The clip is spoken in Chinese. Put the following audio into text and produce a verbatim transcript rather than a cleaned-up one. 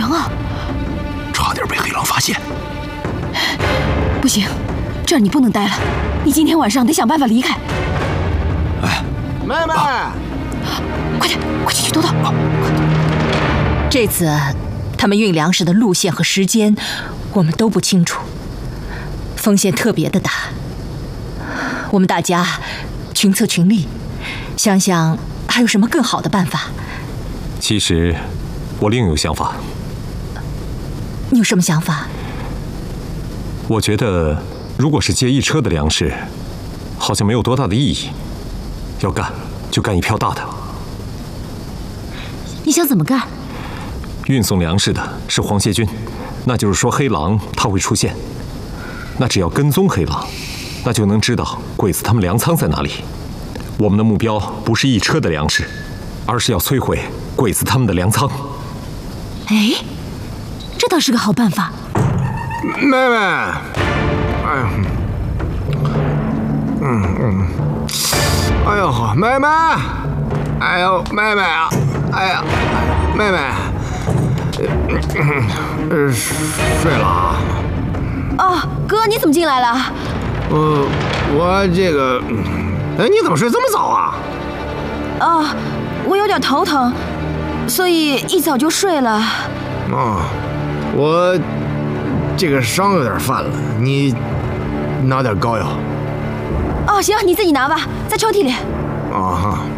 人啊！ 差点被黑狼发现。 不行，这儿你不能待了，你今天晚上得想办法离开。 哎， 妹妹， 啊、 快点，快进去躲躲。啊、 这次他们运粮食的路线和时间，我们都不清楚，风险特别的大。我们大家群策群力，想想还有什么更好的办法。 其实，我另有想法。 你有什么想法？ 我觉得，如果是接一车的粮食，好像没有多大的意义。要干，就干一票大的。 你想怎么干？ 运送粮食的是皇协军，那就是说黑狼他会出现。那只要跟踪黑狼，那就能知道鬼子他们粮仓在哪里。我们的目标不是一车的粮食，而是要摧毁鬼子他们的粮仓。 哎，这倒是个好办法。 妹妹，哎呀，嗯嗯，哎呦，妹妹，哎呦，妹妹啊，哎呀，妹妹，呃，睡了啊？ 啊，哥，你怎么进来了？ 我我这个，哎，你怎么睡这么早啊？ 啊，我有点头疼，所以一早就睡了。 哦，我这个伤有点犯了，你拿点膏药。 哦，行，你自己拿吧，在抽屉里。 啊哈。